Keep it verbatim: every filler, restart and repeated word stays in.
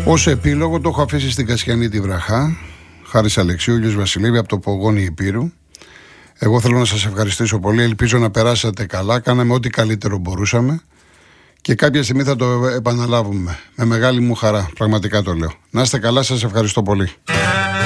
Ως επίλογο το έχω αφήσει στην Κασιανή τη Βραχά, Χάρης Αλεξίου, Γιώργος Βασιλεύη από το Πογόνι Υπήρου. Εγώ θέλω να σας ευχαριστήσω πολύ. Ελπίζω να περάσατε καλά. Κάναμε ό,τι καλύτερο μπορούσαμε και κάποια στιγμή θα το επαναλάβουμε. Με μεγάλη μου χαρά. Πραγματικά το λέω. Να είστε καλά, σας ευχαριστώ πολύ.